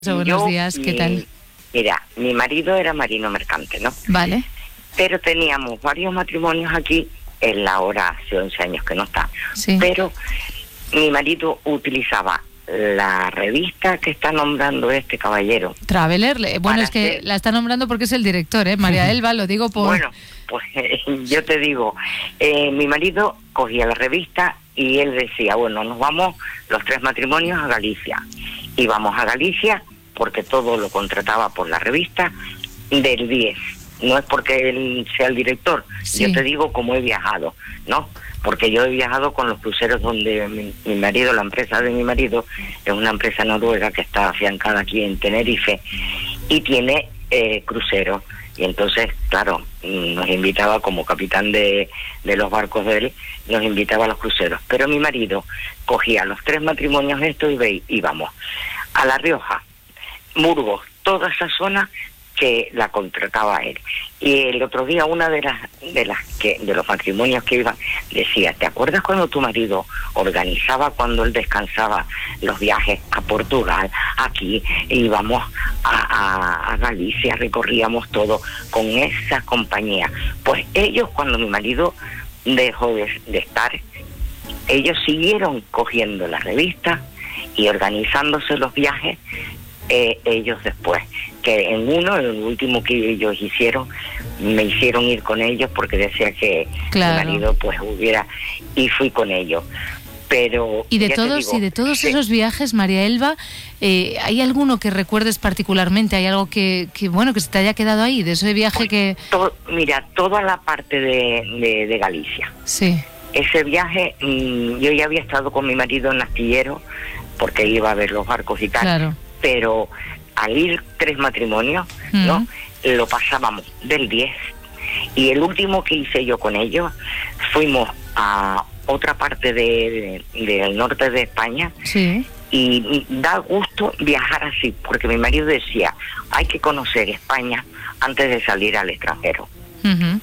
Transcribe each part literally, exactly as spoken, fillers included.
Buenos Yo, días, ¿qué mi, tal? Mira, mi marido era marino mercante, ¿no? Vale. Pero teníamos varios matrimonios aquí, en la hora hace once años que no está. Sí. Pero mi marido utilizaba la revista que está nombrando este caballero. Traveler, le- bueno, Para es que hacer- la está nombrando porque es el director, ¿eh? María Elba, lo digo por... Bueno, pues yo te digo, eh, mi marido cogía la revista y él decía, bueno, nos vamos los tres matrimonios a Galicia. Íbamos a Galicia porque todo lo contrataba por la revista del diez. No es porque él sea el director, Sí. yo te digo cómo he viajado, ¿no? Porque yo he viajado con los cruceros donde mi, mi marido, la empresa de mi marido, es una empresa noruega que está afiancada aquí en Tenerife y tiene eh, cruceros. Y entonces, claro, nos invitaba como capitán de, de los barcos de él, nos invitaba a los cruceros. Pero mi marido cogía los tres matrimonios estos y ve, íbamos a La Rioja, Burgos, toda esa zona que la contrataba él. Y el otro día una de las de las que de los matrimonios que iban decía, ¿te acuerdas cuando tu marido organizaba cuando él descansaba los viajes a Portugal? Aquí íbamos a, a, a Galicia, recorríamos todo con esa compañía. Pues ellos, cuando mi marido dejó de, de estar, ellos siguieron cogiendo la revista y organizándose los viajes. Eh, ellos después, que en uno, en el último que ellos hicieron, me hicieron ir con ellos porque decía que Claro. mi marido pues hubiera, y fui con ellos. Pero Y de ya te todos digo, y de todos sí, esos viajes, María Elba, eh, ¿hay alguno que recuerdes particularmente? ¿Hay algo que, que, bueno, que se te haya quedado ahí, de ese viaje pues, que...? to- mira, toda la parte de, de, de Galicia. Sí, Ese viaje, mmm, yo ya había estado con mi marido en Astillero porque iba a ver los barcos y tal. claro. Pero al ir tres matrimonios, Mm. ¿no? Lo pasábamos del diez. Y el último que hice yo con ellos, fuimos a otra parte de, de- del norte de España, Sí, y da gusto viajar así, porque mi marido decía, hay que conocer España antes de salir al extranjero. ujú,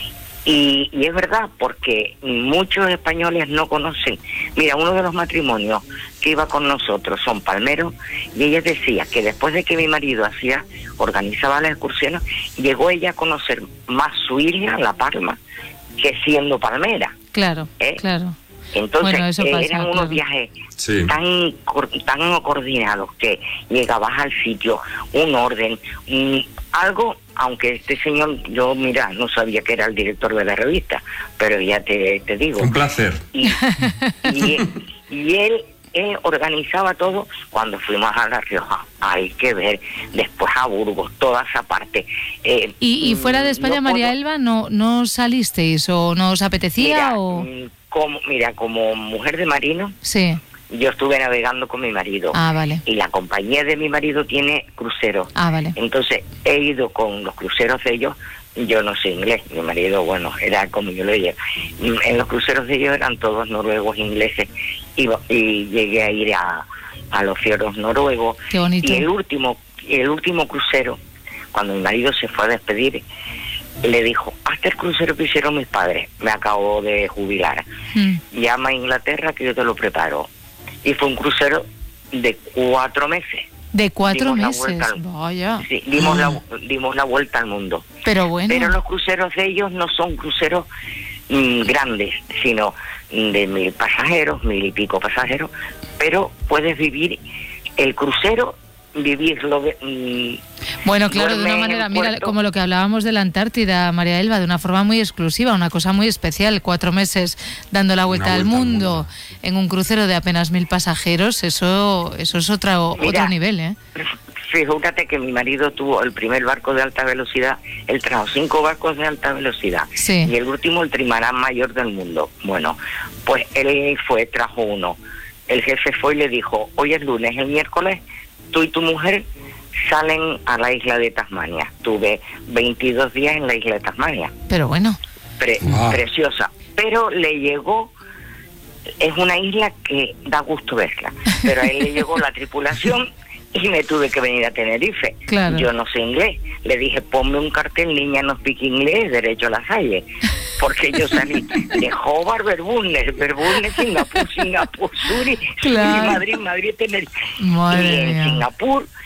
Y, y es verdad, porque muchos españoles no conocen. Mira, uno de los matrimonios que iba con nosotros son palmeros, y ella decía que después de que mi marido hacía, organizaba las excursiones, llegó ella a conocer más su isla, La Palma, que siendo palmera. claro, ¿Eh? claro. Entonces, Bueno, eso eh, pasa, eran unos claro. viajes Sí. tan cor- tan coordinados que llegabas al sitio, un orden, un- algo, aunque este señor, yo mira, no sabía que era el director de la revista, pero ya te, te digo. Un placer. Y, y, y él, él organizaba todo. Cuando fuimos a La Rioja, hay que ver, después a Burgos, toda esa parte. Eh, Y, y fuera de mm, España, no María puedo- Elba, ¿no, no salisteis o no os apetecía mira, o...? mm, como, mira, como mujer de marino, Sí, yo estuve navegando con mi marido. ah, vale, Y la compañía de mi marido tiene cruceros. ah, vale. Entonces he ido con los cruceros de ellos. Yo no sé inglés, mi marido, bueno, era como yo lo llevo. En los cruceros de ellos eran todos noruegos, ingleses, y, y llegué a ir a, a los fioros noruegos. Qué bonito. Y el último, el último crucero, cuando mi marido se fue a despedir, le dijo, hasta el crucero que hicieron mis padres, me acabo de jubilar, Mm. llama a Inglaterra que yo te lo preparo. Y fue un crucero de cuatro meses. De cuatro dimos la meses, vuelta al- vaya. Sí, dimos, Ah. la, dimos la vuelta al mundo. Pero bueno, Pero los cruceros de ellos no son cruceros mm, grandes, sino mm, de mil pasajeros, mil y pico pasajeros, pero puedes vivir el crucero, vivirlo de, mm, bueno, claro, de una duermes en manera, el mira, puerto. como lo que hablábamos de la Antártida, María Elba, de una forma muy exclusiva, una cosa muy especial, cuatro meses dando la vuelta, Una al, vuelta al mundo, mundo. en un crucero de apenas mil pasajeros, eso, eso es otro, Mira, otro nivel, ¿eh? Fíjate que mi marido tuvo el primer barco de alta velocidad, él trajo cinco barcos de alta velocidad, Sí. y el último el trimarán mayor del mundo. Bueno, pues él fue, trajo uno. El jefe fue y le dijo, hoy es lunes, el miércoles tú y tu mujer salen a la isla de Tasmania. Tuve veintidós días en la isla de Tasmania, Pero bueno, Pre- Wow. preciosa, pero le llegó, es una isla que da gusto verla, pero a él le llegó la tripulación y me tuve que venir a Tenerife. Claro. Yo no sé inglés. Le dije, ponme un cartel, niña no speak inglés, derecho a la calle. Porque yo salí de Hobart, Verbunnes, Verbunnes, Singapur, Singapur, Suri, Claro. Suri, Madrid, Madrid, Tenerife. Madre y en mía. Singapur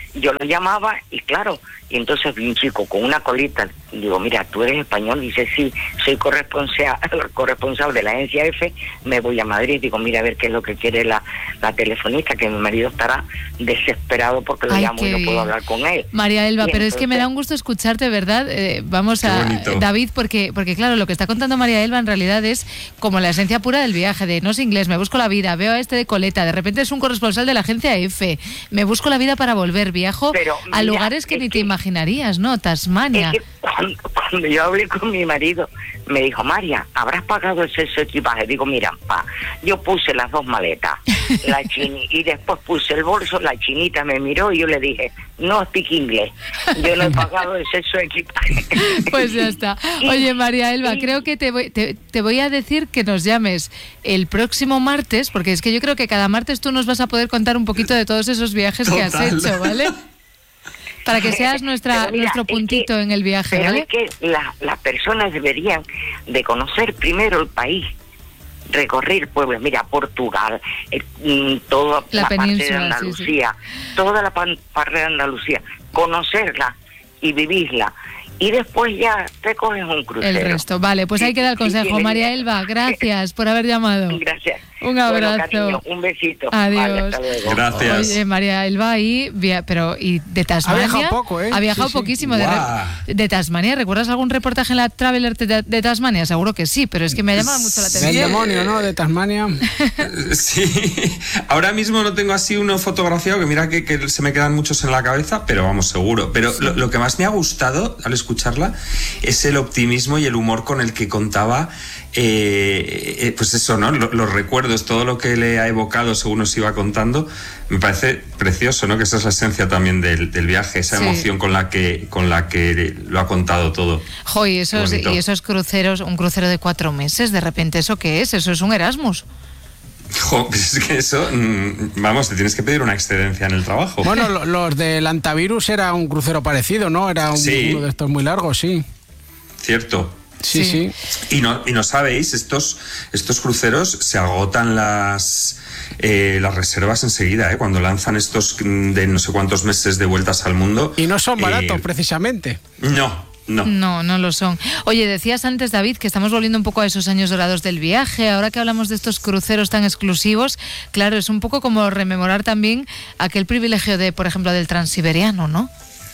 yo lo llamaba y claro, y entonces vi un chico con una colita, digo, mira, tú eres español, dice, sí, soy corresponsal, corresponsal de la agencia F, me voy a Madrid, digo, mira a ver qué es lo que quiere la, la telefonista, que mi marido estará desesperado porque lo Ay, llamo y no bien. puedo hablar con él. María Elba, Y pero entonces, es que me da un gusto escucharte, ¿verdad? Eh, vamos Qué a bonito. David, porque, porque claro, lo que está contando María Elba en realidad es como la esencia pura del viaje, de no sé inglés, me busco la vida, veo a este de coleta, de repente es un corresponsal de la agencia F, me busco la vida para volver, viajo Pero, a mira, lugares que es ni te que- imaginarías, ¿no? Tasmania. Es que cuando, cuando yo hablé con mi marido, me dijo, María, ¿habrás pagado ese su equipaje? Digo, mira, pa, yo puse las dos maletas, la chini, y después puse el bolso, la chinita me miró y yo le dije, no speak inglés, yo no he pagado ese su equipaje. Pues ya está. Y- Oye, María Elba, y- creo que te voy, te, te voy a decir que nos llames el próximo martes, porque es que yo creo que cada martes tú nos vas a poder contar un poquito de todos esos viajes que has Total. hecho, ¿vale? Para que seas nuestra, Pero mira, nuestro es que- puntito en el viaje, Pero ¿vale? es que la- las personas deberían de conocer primero el país, recorrer pueblos, mira, Portugal, eh, mm, toda La la, parte de península, sí, Andalucía, toda la pan- parte de Andalucía, conocerla y vivirla. Y después ya te coges un crucero. El resto. Vale, pues ahí queda el Sí, consejo. sí, María sí. Elba, gracias por haber llamado. Gracias. Un Bueno, abrazo. cariño, un besito. Adiós. Vale, hasta luego. Gracias. Oye, María Elba ahí, via- pero y de Tasmania. Ha viajado poco, ¿eh? Ha viajado Sí, sí. poquísimo. De, Guau. re- de Tasmania, ¿recuerdas algún reportaje en la Traveler de, de Tasmania? Seguro que sí, pero es que me ha llamado mucho la El atención. demonio, ¿no? De Tasmania. Sí, ahora mismo no tengo así uno fotografiado, que mira que, que se me quedan muchos en la cabeza, pero vamos, seguro. Pero lo, lo que más me ha gustado al escucharla es el optimismo y el humor con el que contaba, eh, eh, pues eso, ¿no? Lo- los recuerdos, todo lo que le ha evocado según nos iba contando, me parece precioso, ¿no? Que esa es la esencia también del, del viaje, esa Sí. emoción con la que con la que lo ha contado todo. Jo, y esos, Bonito. y esos cruceros, un crucero de cuatro meses, de repente, ¿eso qué es? Eso es un Erasmus. Jo, pues es que eso, mm, vamos, te tienes que pedir una excedencia en el trabajo. Bueno, lo- los del Antavirus era un crucero parecido, ¿no? Era un, Sí. uno de estos muy largos, sí. Cierto. Sí, Sí. sí. Y no, y no sabéis, estos, estos cruceros se agotan las, eh, las reservas enseguida, ¿eh? Cuando lanzan estos mm, de no sé cuántos meses de vueltas al mundo. Y no son baratos, eh, precisamente. No, no. No, no lo son. Oye, decías antes, David, que estamos volviendo un poco a esos años dorados del viaje. Ahora que hablamos de estos cruceros tan exclusivos, claro, es un poco como rememorar también aquel privilegio de, por ejemplo, del transiberiano, ¿no?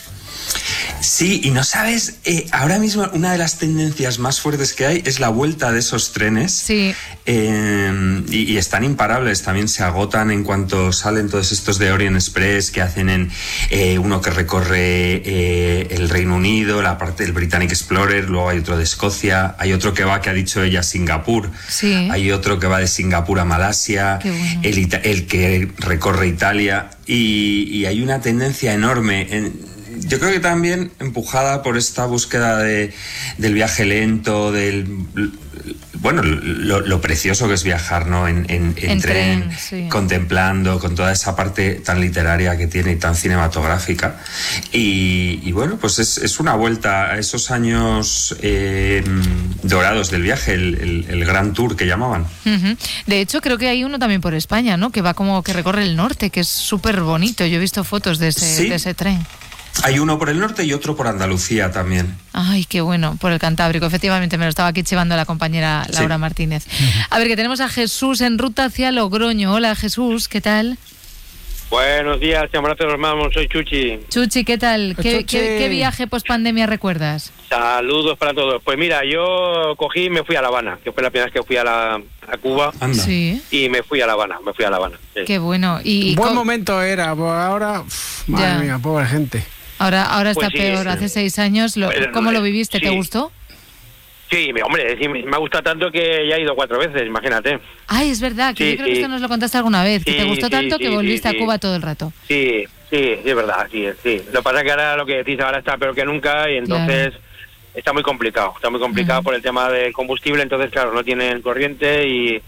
Sí, y no sabes, eh, ahora mismo una de las tendencias más fuertes que hay es la vuelta de esos trenes. Sí. Eh, y, y están imparables, también se agotan en cuanto salen todos estos de Orient Express que hacen en eh, uno que recorre eh, el Reino Unido, la parte del Britannic Explorer, luego hay otro de Escocia, hay otro que va, que ha dicho ella, a Singapur, Sí. hay otro que va de Singapur a Malasia, Qué bueno. el, ita- el que recorre Italia, y, y hay una tendencia enorme en, yo creo que también empujada por esta búsqueda de, del viaje lento, del bueno, lo, lo precioso que es viajar, ¿no? En, en, en En tren, tren, sí. contemplando, con toda esa parte tan literaria que tiene y tan cinematográfica. Y, y bueno, pues es, es una vuelta a esos años eh, dorados del viaje, el, el, el Grand Tour que llamaban. Ujú. De hecho, creo que hay uno también por España, ¿no? Que va como que recorre el norte, que es súper bonito. Yo he visto fotos de ese, Sí. de ese tren. Hay uno por el norte y otro por Andalucía también. Ay, qué bueno, por el Cantábrico. Efectivamente, me lo estaba aquí chivando la compañera Laura Sí. Martínez. A ver, que tenemos a Jesús en ruta hacia Logroño. Hola, Jesús, ¿qué tal? Buenos días, te abrazo hermano, soy Chuchi. Chuchi, ¿qué tal? ¿Qué, Chuchi. qué, qué viaje post-pandemia recuerdas? Saludos para todos. Pues mira, yo cogí y me fui a La Habana, que fue la primera vez que fui a, la, a Cuba, Anda. Sí, y me fui a La Habana, me fui a La Habana. sí. qué bueno. Y Buen co- momento era, pues ahora, uf, madre Ya. mía, pobre gente. ahora, ahora está Pues sí, peor. sí. Hace seis años, lo- Pero, ¿cómo lo eh, viviste? ¿Te sí. gustó? Sí, me- hombre, sí, me me ha gustado tanto que ya he ido cuatro veces, imagínate. Ay, es verdad, que Sí, yo creo que sí. esto nos lo contaste alguna vez, que Sí, te gustó sí, tanto que sí, volviste sí, a Cuba sí. todo el rato. Sí, sí, sí, es verdad, sí, sí. Lo que pasa es que ahora lo que decís ahora está peor que nunca y entonces está muy complicado, está muy complicado Ujú. por el tema del combustible, entonces claro, no tienen corriente y,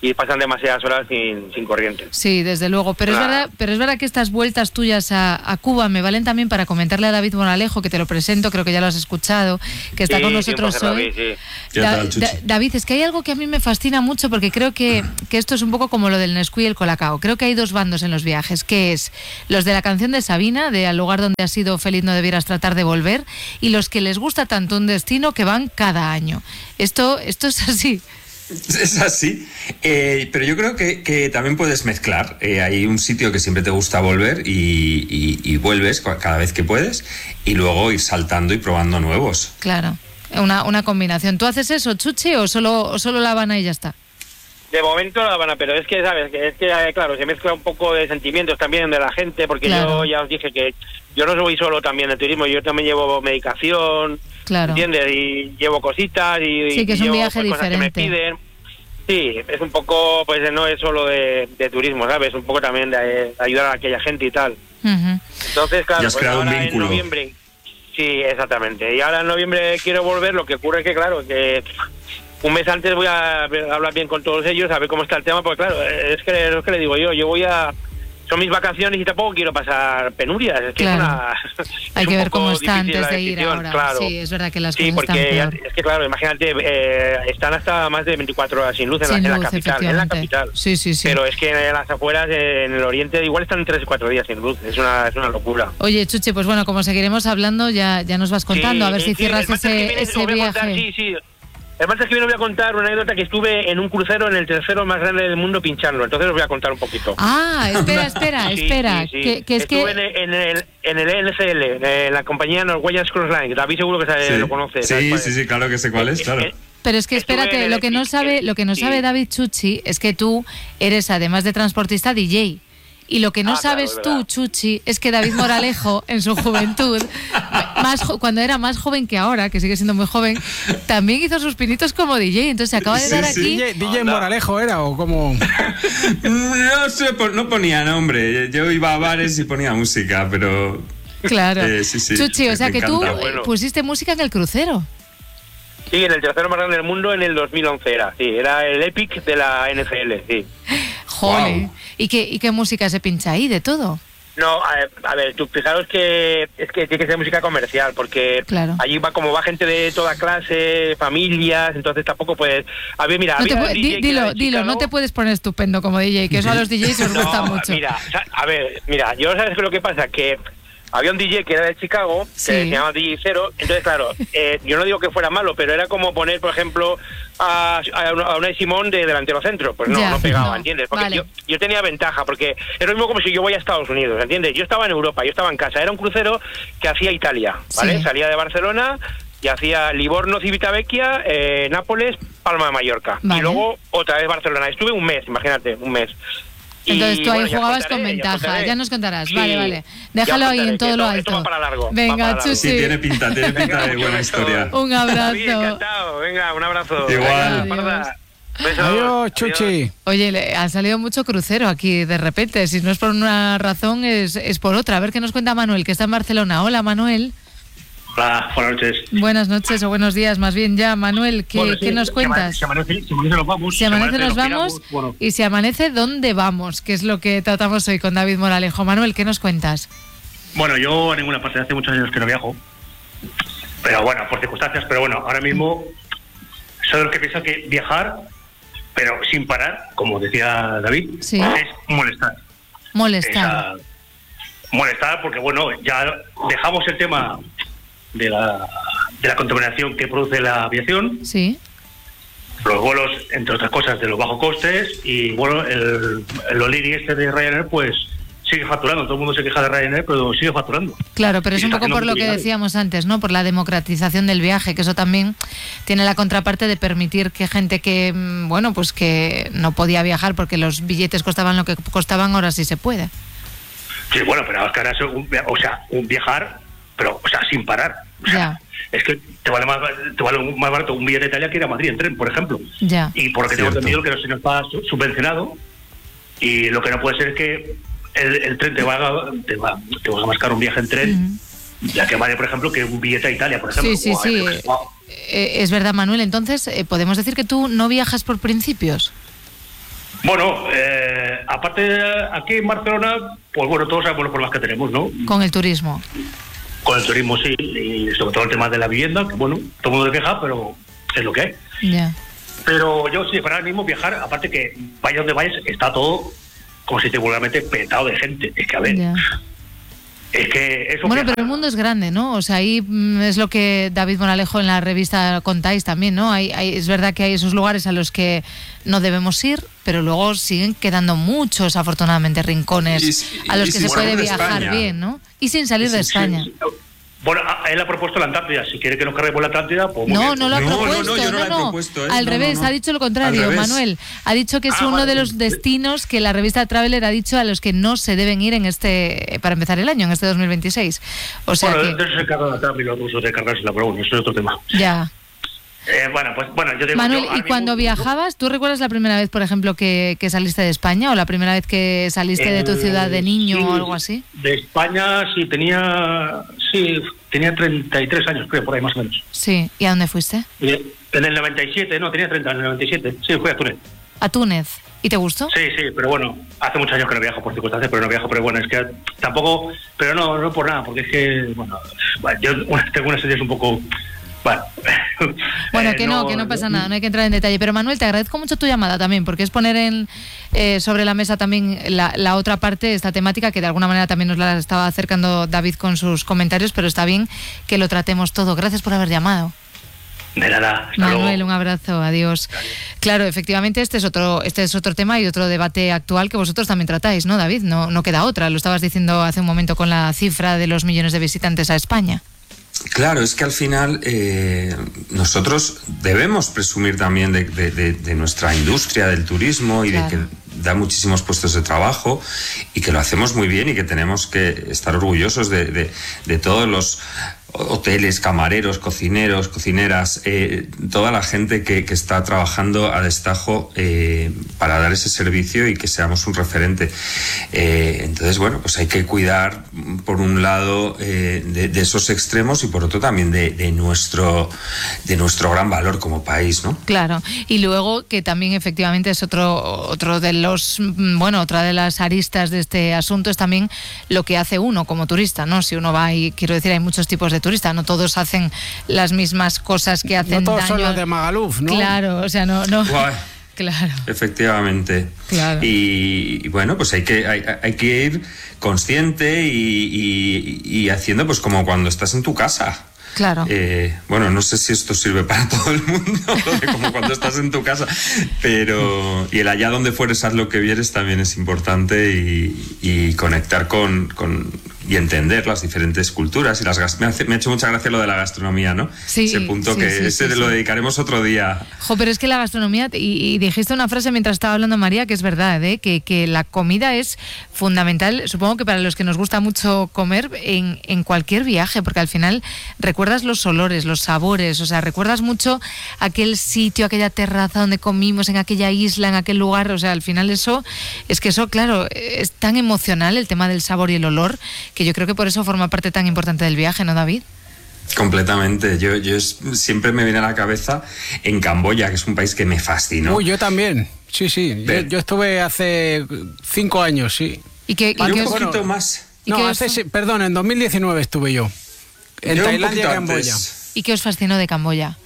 y pasan demasiadas horas sin, sin corriente. Sí, desde luego, pero claro. es verdad, pero es verdad que estas vueltas tuyas a, a Cuba me valen también para comentarle a David Moralejo, que te lo presento, creo que ya lo has escuchado, que está sí, con nosotros hoy. David, sí. da, da, David, es que hay algo que a mí me fascina mucho, porque creo que, que esto es un poco como lo del Nesquí y el Colacao. Creo que hay dos bandos en los viajes, que es los de la canción de Sabina, de Al lugar donde has sido feliz no debieras tratar de volver, y los que les gusta tanto un destino que van cada año. Esto, esto es así. Es así, eh, pero yo creo que, que también puedes mezclar. Eh, hay un sitio que siempre te gusta volver y, y, y vuelves cada vez que puedes, y luego ir saltando y probando nuevos. Claro, una, una combinación. ¿Tú haces eso, Chuchi, o solo, o solo La Habana y ya está? De momento La Habana, pero es que, ¿sabes? Es que, claro, se mezcla un poco de sentimientos también de la gente, porque claro. yo ya os dije que yo no soy solo también de turismo, yo también llevo medicación, claro. ¿entiendes? Y llevo cositas y, sí, que es y un llevo viaje pues, cosas que me piden. Sí, es un poco, pues no es solo de, de turismo, ¿sabes? Un poco también de, de ayudar a aquella gente y tal. Uh-huh. Entonces, claro, pues ahora en vínculo. noviembre... Sí, exactamente. Y ahora en noviembre quiero volver, lo que ocurre es que, claro, que... Un mes antes voy a hablar bien con todos ellos, a ver cómo está el tema, porque claro, es que, es que le digo yo, yo voy a... Son mis vacaciones y tampoco quiero pasar penurias. Es que claro. es una, Hay es que un ver cómo está antes de ir decisión, ahora. Claro. Sí, es verdad que las sí, cosas porque están peor. Es que claro, imagínate, eh, están hasta más de veinticuatro horas sin luz en, sin la, en luz, la capital. En la capital. Sí, sí, sí. Pero es que en las afueras, en el oriente, igual están tres o cuatro días sin luz. Es una, es una locura. Oye, Chuchi, pues bueno, como seguiremos hablando, ya, ya nos vas contando, sí, a ver si sí, cierras ese, ese viaje. Contar, sí, sí. El martes que viene voy a contar una anécdota que estuve en un crucero en el tercero más grande del mundo pinchando. Entonces os voy a contar un poquito. Ah, espera, espera, sí, espera. Sí, sí. Que, que es estuve que... en, en, el, en el N C L, en la compañía Norwegian Cruise Line. David seguro que sabe, sí. lo conoce. Sí, sí, sí, claro que sé cuál es, claro. Eh, eh, Pero es que espérate, lo que no sabe, lo que no sabe sí. David Chuchi es que tú eres, además de transportista, D J. Y lo que no ah, sabes claro, tú, Chuchi, es que David Moralejo, en su juventud, más cuando era más joven que ahora, que sigue siendo muy joven, también hizo sus pinitos como D J. Entonces se acaba de dar sí, aquí... sí. D J, D J Moralejo era, ¿o cómo? No sé, no ponía nombre. Yo iba a bares y ponía música, pero... Claro. Eh, sí, sí, Chuchi, o sea que tú bueno. pusiste música en el crucero. Sí, en el tercero más grande del mundo en el dos mil once era, sí, era el Epic de la N F L, sí. Joder, wow. ¿Y qué, ¿y qué música se pincha ahí? ¿De todo? No, a, a ver, tú fijaros que es que tiene que ser música comercial, porque claro. allí va como va gente de toda clase, familias, entonces tampoco puedes... A ver, mira... No te había pu- di, dilo, dilo, no te puedes poner estupendo como D J, que eso a los D Js os gusta no, mucho. Mira, a ver, mira, yo sabes que lo que pasa, que... Había un D J que era de Chicago, que sí. se llamaba D J Zero, entonces claro, eh, yo no digo que fuera malo, pero era como poner, por ejemplo, a, a Unai Simón de delantero centro, pues no, ya, no pegaba, no. ¿entiendes? Porque vale. yo, yo tenía ventaja, porque es lo mismo como si yo voy a Estados Unidos, ¿entiendes? Yo estaba en Europa, yo estaba en casa, era un crucero que hacía Italia, ¿vale? Sí. Salía de Barcelona y hacía Livorno, Civitavecchia, eh, Nápoles, Palma de Mallorca, vale. Y luego otra vez Barcelona. Estuve un mes, imagínate, un mes. Entonces tú ahí bueno, jugabas contaré, con ventaja, ya, ya nos contarás. Sí, vale, vale. Déjalo ahí en todo esto, lo alto. Esto va para largo. Venga, Chuchi. Sí, tiene pinta, tiene pinta de buena historia. Un abrazo. Sí, encantado. Venga, un abrazo. Igual. Venga, adiós. Adiós, Chuchi. Oye, le ha salido mucho crucero aquí de repente. Si no es por una razón, es, es por otra. A ver qué nos cuenta Manuel, que está en Barcelona. Hola, Manuel. Hola, buenas noches. Buenas noches o buenos días, más bien ya. Manuel, ¿qué, bueno, sí, ¿qué nos cuentas? Si amanece, si amanece nos vamos. Si amanece nos vamos piramos, bueno. Y si amanece, ¿dónde vamos? Que es lo que tratamos hoy con David Moralejo. Manuel, ¿qué nos cuentas? Bueno, yo a ninguna parte, hace muchos años que no viajo. Pero bueno, por circunstancias, pero bueno, ahora mismo soy de los que piensa que viajar, pero sin parar, como decía David, sí. es molestar. Molestar. Esa, molestar porque, bueno, ya dejamos el tema... de la de la contaminación que produce la aviación, sí, los vuelos, entre otras cosas, de los bajos costes, y bueno, el, el O'Leary este de Ryanair, pues sigue facturando, todo el mundo se queja de Ryanair, pero sigue facturando. Claro, pero y es un poco por lo que decíamos antes, ¿no? Por la democratización del viaje, que eso también tiene la contraparte de permitir que gente que, bueno, pues que no podía viajar porque los billetes costaban lo que costaban, ahora sí se puede. Sí, bueno, pero es que ahora es un, o sea, un viajar, pero, o sea, sin parar. O sea, ya. Es que te vale más te vale más barato un billete de Italia que ir a Madrid en tren, por ejemplo. Ya. Y porque tengo entendido que no se nos va subvencionado, y lo que no puede ser es que el, el tren te va, a, te va te va a más caro un viaje en tren, uh-huh. ya que vale, por ejemplo, que un billete a Italia, por ejemplo. Sí, sí, sí. Pues, wow. eh, es verdad, Manuel. Entonces, eh, ¿podemos decir que tú no viajas por principios? Bueno, eh, aparte aquí en Barcelona, pues bueno, todos sabemos los problemas que tenemos, ¿no? Con el turismo. Con el turismo, sí, y sobre todo el tema de la vivienda, que bueno, todo el mundo se queja, pero es lo que hay. Ya. Yeah. Pero yo, si fuera ahora mismo viajar, aparte que vaya donde vayas, está todo, como si te vulgarmente, petado de gente. Es que, a ver, yeah. es que eso... Bueno, viajar... pero el mundo es grande, ¿no? O sea, ahí mm, es lo que David Moralejo en la revista contáis también, ¿no? Hay, hay, es verdad que hay esos lugares a los que no debemos ir, pero luego siguen quedando muchos, afortunadamente, rincones y, a los que se puede viajar España. bien, ¿no? Y sin salir sí, de España. Sí, sí. Bueno, él ha propuesto la Antártida. Si quiere que nos carguemos la Antártida, pues... No, bien, no lo ha no, propuesto, no, no, yo no, no, no. no. Propuesto, ¿eh? Al no, revés, no, no. ha dicho lo contrario, Manuel. Ha dicho que es ah, uno vale. de los destinos que la revista Traveler ha dicho a los que no se deben ir en este para empezar el año, en este dos mil veintiséis. O sea bueno, que... de eso se cargan la tabla y los rusos de cargársela, pero bueno, eso es otro tema. Ya. Eh, bueno, pues bueno, yo digo... Manuel, yo, ¿y cuando mismo... viajabas, tú recuerdas la primera vez, por ejemplo, que, que saliste de España o la primera vez que saliste eh, de tu ciudad de niño sí, o algo así? De España sí, tenía... Sí, tenía treinta y tres años, creo, por ahí más o menos. Sí, ¿y a dónde fuiste? En el noventa y siete, no, tenía treinta, en el noventa y siete. Sí, fui a Túnez. ¿A Túnez? ¿Y te gustó? Sí, sí, pero bueno, hace muchos años que no viajo por circunstancias, pero no viajo, pero bueno, es que tampoco... Pero no, no por nada, porque es que, bueno, yo tengo unas ideas un poco... Bueno, bueno que eh, no, no, que no pasa nada, no hay que entrar en detalle. Pero Manuel, te agradezco mucho tu llamada también, porque es poner en eh, sobre la mesa también la, la otra parte, esta temática, que de alguna manera también nos la estaba acercando David con sus comentarios, pero está bien que lo tratemos todo. Gracias por haber llamado. De nada. Manuel, un abrazo, adiós. Claro, efectivamente este es otro este es otro tema y otro debate actual que vosotros también tratáis, ¿no, David? No, no queda otra, lo estabas diciendo hace un momento con la cifra de los millones de visitantes a España. Claro, es que al final eh, nosotros debemos presumir también de, de, de, de nuestra industria del turismo y claro. de que da muchísimos puestos de trabajo y que lo hacemos muy bien y que tenemos que estar orgullosos de, de, de todos los hoteles, camareros, cocineros, cocineras, eh, toda la gente que, que está trabajando a destajo eh, para dar ese servicio y que seamos un referente. Eh, entonces, bueno, pues hay que cuidar, por un lado, eh, de, de esos extremos y por otro también de, de nuestro de nuestro gran valor como país, ¿no? Claro, y luego que también efectivamente es otro otro de los, bueno, otra de las aristas de este asunto es también lo que hace uno como turista, ¿no? Si uno va y, quiero decir, hay muchos tipos de turista, no todos hacen las mismas cosas que hacen no todos daño. Son los de Magaluf, ¿no? Claro, o sea, no, no. Guay. Claro. Efectivamente. Claro. Y, y bueno, pues hay que hay, hay que ir consciente y, y, y haciendo pues como cuando estás en tu casa. Claro. Eh, bueno, no sé si esto sirve para todo el mundo, como cuando estás en tu casa, pero y el allá donde fueres, haz lo que vieres también es importante y, y conectar con, con y entender las diferentes culturas y las me, hace, me ha hecho mucha gracia lo de la gastronomía, ¿no? Sí, ese punto sí, que sí, ese sí, lo sí. dedicaremos otro día. Jo, pero es que la gastronomía, y, y dijiste una frase mientras estaba hablando María, que es verdad, ¿eh? que, que la comida es fundamental, supongo que para los que nos gusta mucho comer en, en cualquier viaje, porque al final recuerdas los olores, los sabores, o sea, recuerdas mucho aquel sitio, aquella terraza donde comimos, en aquella isla, en aquel lugar, o sea, al final eso, es que eso, claro, es tan emocional el tema del sabor y el olor, que yo creo que por eso forma parte tan importante del viaje, ¿no, David? Completamente. Yo, yo es, siempre me viene a la cabeza en Camboya, que es un país que me fascinó. Uy, yo también. Sí, sí. Yo, yo estuve hace cinco años, sí. ¿Y qué, y un qué poquito bueno, más. No, hace, os... perdón, en dos mil diecinueve estuve yo. En yo Tailandia, Camboya. ¿Y qué os fascinó de Camboya?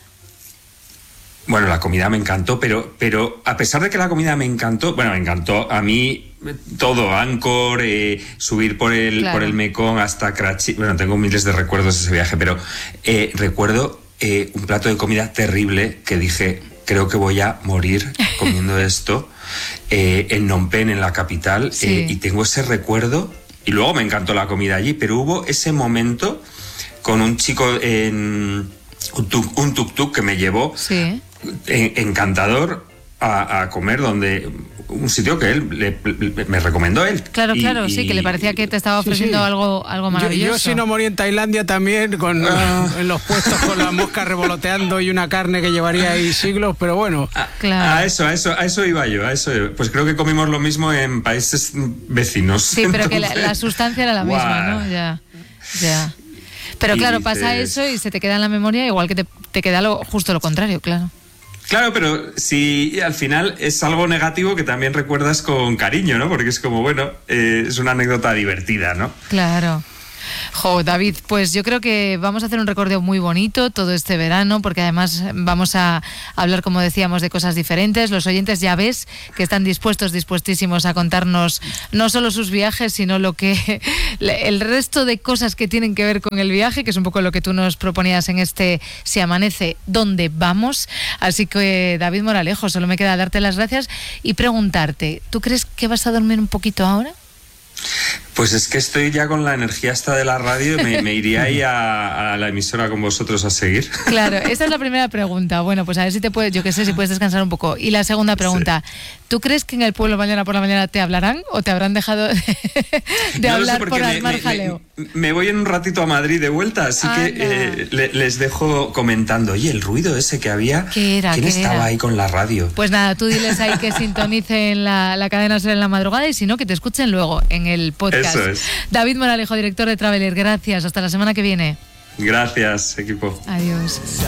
Bueno, la comida me encantó, pero, pero a pesar de que la comida me encantó, bueno, me encantó a mí todo, Angkor, eh, subir por el, claro. por el Mekong hasta Karachi. Bueno, tengo miles de recuerdos de ese viaje, pero eh, recuerdo eh, un plato de comida terrible que dije, creo que voy a morir comiendo esto eh, en Phnom Penh, en la capital, sí. eh, y tengo ese recuerdo, y luego me encantó la comida allí, pero hubo ese momento con un chico en un tuk un tuk tuk que me llevó sí. en, encantador a, a comer donde un sitio que él le, le, me recomendó él. Claro, y, claro, y, sí, que le parecía que te estaba ofreciendo sí, sí. algo algo maravilloso. Yo, yo si no morí en Tailandia también con uh. en los puestos con la mosca revoloteando y una carne que llevaría ahí siglos, pero bueno. A, claro. a eso, a eso, a eso iba yo, a eso. Pues creo que comimos lo mismo en países vecinos. Sí, pero entonces, que la, la sustancia era la wow. misma, ¿no? Ya, ya. Pero claro, dices... pasa eso y se te queda en la memoria, igual que te, te queda lo, justo lo contrario, claro. Claro, pero si al final es algo negativo que también recuerdas con cariño, ¿no? Porque es como, bueno, eh, es una anécdota divertida, ¿no? Claro. Jo, David, pues yo creo que vamos a hacer un recorrido muy bonito todo este verano, porque además vamos a hablar, como decíamos, de cosas diferentes. Los oyentes ya ves que están dispuestos, dispuestísimos a contarnos no solo sus viajes, sino lo que el resto de cosas que tienen que ver con el viaje, que es un poco lo que tú nos proponías en este Si Amanece, ¿dónde vamos? Así que, David Moralejo, solo me queda darte las gracias y preguntarte, ¿tú crees que vas a dormir un poquito ahora? Pues es que estoy ya con la energía esta de la radio y me, me iría ahí a, a la emisora con vosotros a seguir. Claro, esa es la primera pregunta. Bueno, pues a ver si te puedes, yo qué sé, si puedes descansar un poco. Y la segunda pregunta, sí. ¿Tú crees que en el pueblo mañana por la mañana te hablarán o te habrán dejado de, de no hablar sé por me, armar me, jaleo? Me, me voy en un ratito a Madrid de vuelta, así ah, que no. eh, le, les dejo comentando, oye, el ruido ese que había, ¿Qué era? ¿quién ¿Qué estaba era? ahí con la radio? Pues nada, tú diles ahí que sintonicen la, la cadena Ser en la madrugada y si no, que te escuchen luego en el podcast. Eso es. David Moralejo, director de Traveler, gracias. Hasta la semana que viene. Gracias, equipo. Adiós.